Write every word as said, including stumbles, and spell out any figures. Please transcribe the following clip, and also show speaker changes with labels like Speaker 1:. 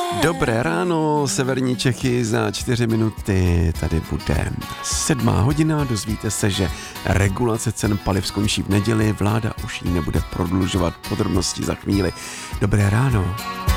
Speaker 1: Dobré ráno, severní Čechy, za čtyři minuty tady bude sedmá hodina. Dozvíte se, že regulace cen paliv skončí v neděli, vláda už ji nebude prodlužovat, podrobnosti za chvíli. Dobré ráno.